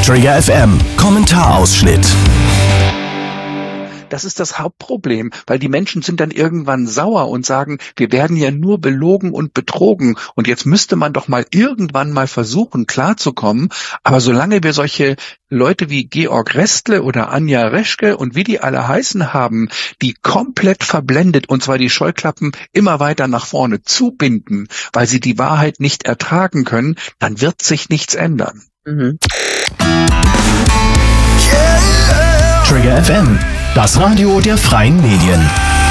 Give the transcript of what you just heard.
Trigger FM Kommentarausschnitt. Das ist das Hauptproblem, weil die Menschen sind dann irgendwann sauer und sagen, wir werden ja nur belogen und betrogen und jetzt müsste man doch mal irgendwann mal versuchen, klarzukommen. Aber solange wir solche Leute wie Georg Restle oder Anja Reschke und wie die alle heißen haben, die komplett verblendet und zwar die Scheuklappen immer weiter nach vorne zubinden, weil sie die Wahrheit nicht ertragen können, dann wird sich nichts ändern. Trigger FM, das Radio der freien Medien.